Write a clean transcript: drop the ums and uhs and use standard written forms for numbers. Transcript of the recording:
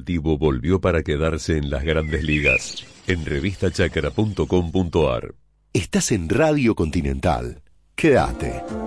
Deportivo volvió para quedarse en las Grandes Ligas. En revistachacra.com.ar. Estás en Radio Continental. Quédate.